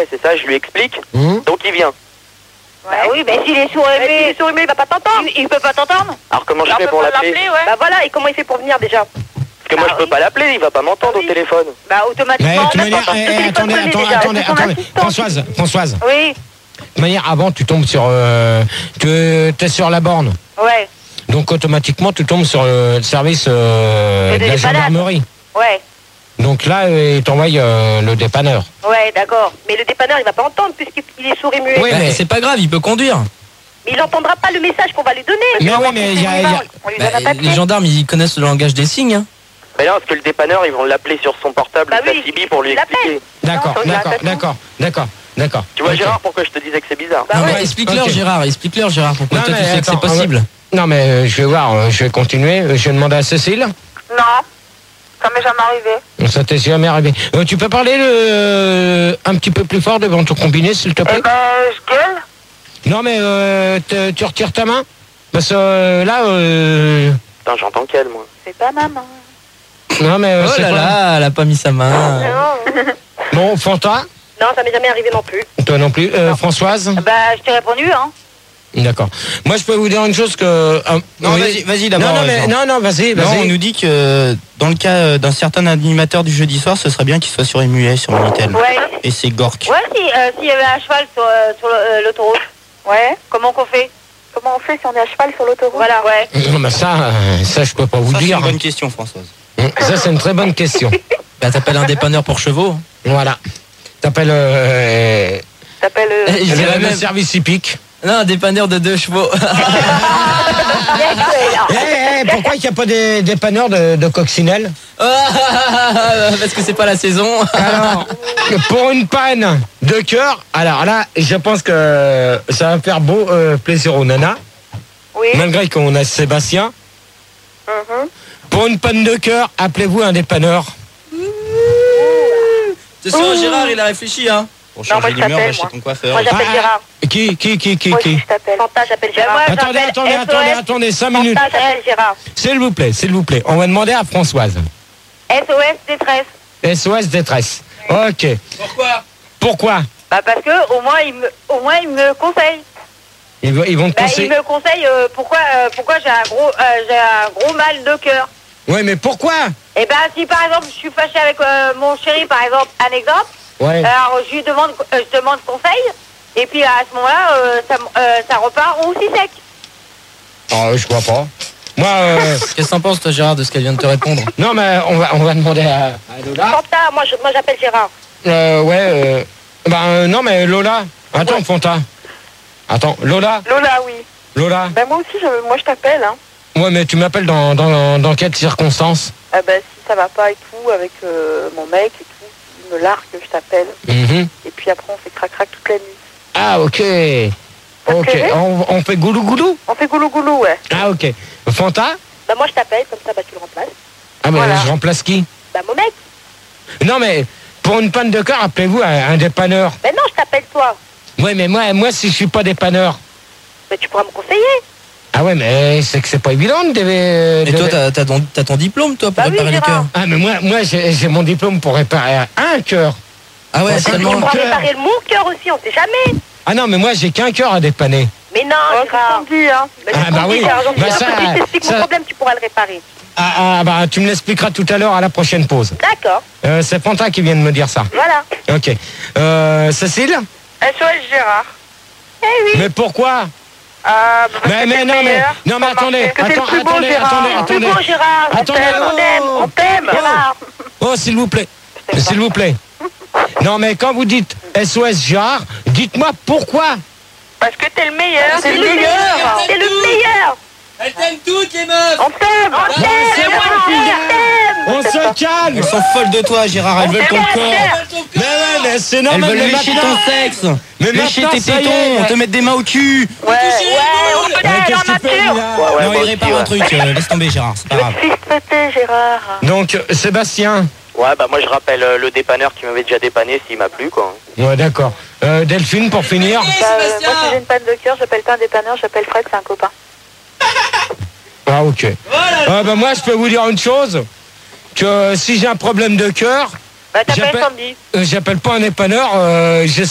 après, c'est ça, je lui explique, donc il vient. Ouais. Bah oui, mais s'il est sourd-aimé, il va pas t'entendre. Il peut pas t'entendre. Alors comment je fais pour l'appeler? Bah voilà, et comment il fait pour venir déjà? Parce que moi je peux pas l'appeler, il va pas m'entendre au téléphone. Bah automatiquement. Mais de toute manière, attendez, Françoise. Oui. De toute manière, avant, tu tombes sur... tu es sur la borne. Ouais. Donc, automatiquement, tu tombes sur le service de la gendarmerie. Ouais. Donc là, il t'envoie le dépanneur. Ouais, d'accord. Mais le dépanneur, il va pas entendre puisqu'il est sourd et muet. Oui, mais c'est pas grave, il peut conduire. Mais il n'entendra pas le message qu'on va lui donner. Mais oui, mais les gendarmes, ils connaissent le langage des signes. Hein. Mais là, parce que le dépanneur, ils vont l'appeler sur son portable, Cibi, pour lui expliquer. D'accord. Tu vois, Gérard, pourquoi je te disais que c'est bizarre? Non, mais explique-leur, Gérard, pourquoi toi tu sais que c'est possible. Non, mais je vais voir, je vais continuer. Je vais demander à Cécile. Non, ça m'est jamais arrivé. Ça t'est jamais arrivé. Tu peux parler un petit peu plus fort devant ton combiné, s'il te plaît? Eh ben, je gueule. Non, mais tu retires ta main? Parce que là... Putain, j'entends qu'elle, moi. C'est pas ma main. Non, mais... oh là là, elle a pas mis sa main. Bon, Fanta? Non, ça m'est jamais arrivé non plus. Toi non plus. Françoise? Bah, je t'ai répondu, hein. D'accord. Moi, je peux vous dire une chose que... non, vas-y d'abord. Non, vas-y. Non, on nous dit que dans le cas d'un certain animateur du jeudi soir, ce serait bien qu'il soit sur Muet, sur Minitel. Ouais. Et c'est Gork. Ouais, s'il y avait un cheval sur l'autoroute. Ouais. Comment qu'on fait? Comment on fait si on est à cheval sur l'autoroute? Voilà, ouais. Non, mais ça, je peux pas vous dire. C'est une bonne question, Françoise. Ça, c'est une très bonne question. Bah, t'appelles un dépanneur pour chevaux. Voilà. T'appelles... je dirais même service hippique. Non, un dépanneur de 2 chevaux. Pourquoi il n'y a pas des dépanneurs de coccinelle? Parce que c'est pas la saison. Alors, pour une panne de cœur, alors là, je pense que ça va faire beau plaisir aux nanas. Oui. Malgré qu'on a Sébastien. Pour une panne de cœur, appelez-vous un dépanneur. Ce soir, Gérard, il a réfléchi, hein. Pour changer d'humeur, va chez ton coiffeur. Moi, j'appelle Gérard. Qui? Moi aussi, je t'appelle. Fanta, j'appelle Gérard. Attendez, 5 minutes. Fanta, j'appelle Gérard. S'il vous plaît. On va demander à Françoise. SOS détresse. SOS détresse. Ok. Pourquoi? Bah parce que au moins il me conseille. Ils vont te conseiller. Il me conseille pourquoi j'ai un gros mal de cœur. Ouais, mais pourquoi? Eh ben si par exemple je suis fâchée avec mon chéri, par exemple, un exemple. Ouais. Alors je demande conseil et puis à ce moment-là ça repart aussi sec. Oh, je crois pas. Moi, qu'est-ce que t'en penses, toi, Gérard, de ce qu'elle vient de te répondre? Non, mais on va demander à Lola. Fanta, moi j'appelle Gérard. Non, mais Lola. Attends, Fanta. Attends, Lola. Lola, oui. Lola. Ben moi aussi, moi je t'appelle, hein. Ouais, mais tu m'appelles dans quelles circonstances? Ah ben si ça va pas et tout avec mon mec et tout, il me largue, je t'appelle. Et puis après on fait crac-crac toute la nuit. Ah, ok. Ok, on fait goulou-goulou? On fait goulou-goulou, ouais. Ah, ok. Fanta? Bah moi je t'appelle, comme ça bah tu le remplaces. Ah, mais voilà. Je remplace qui? Bah mon mec. Non, mais pour une panne de cœur, appelez-vous un dépanneur. Mais non, je t'appelle toi. Ouais, mais moi si je suis pas dépanneur. Mais tu pourras me conseiller. Ah ouais, mais c'est que c'est pas évident de... Et toi, t'as ton diplôme, toi, pour réparer les cœurs? Ah, mais moi j'ai mon diplôme pour réparer un cœur. Ah ouais, seulement. Pour réparer mon cœur aussi, on sait jamais. Ah non, mais moi j'ai qu'un cœur à dépanner. Mais non, Gérard. Hein. Ah bah oui. Si t'expliques mon problème, tu pourras le réparer. Bah tu me l'expliqueras tout à l'heure à la prochaine pause. D'accord. C'est Fanta qui vient de me dire ça. Voilà. Ok. Cécile? SOS Gérard. Eh oui. Mais pourquoi? Mais attendez. On t'aime, Gérard. Oh, s'il vous plaît. Non, mais quand vous dites SOS Gérard, dites-moi pourquoi. Parce que t'es le meilleur. C'est le meilleur. C'est le meilleur. Elles t'aiment toutes, les meufs. On t'aime. On se calme. Elles sont folles de toi, Gérard. Elles veulent ton corps. Mais c'est normal. Elles veulent lécher ton sexe. Lécher tes tétons. Te mettre des mains au cul. Ouais, on peut aller en nature. Non, il répare un truc. Laisse tomber, Gérard. C'est pas grave. Gérard. Donc, Sébastien. Ouais, bah moi je rappelle le dépanneur qui m'avait déjà dépanné s'il m'a plu, quoi. Ouais, d'accord. Delphine, pour finir. Moi, si j'ai une panne de cœur, j'appelle pas un dépanneur, j'appelle Fred, c'est un copain. Ah, ok. Bah moi, je peux vous dire une chose. Que si j'ai un problème de cœur, bah, t'appelles Sandy. J'appelle pas un dépanneur,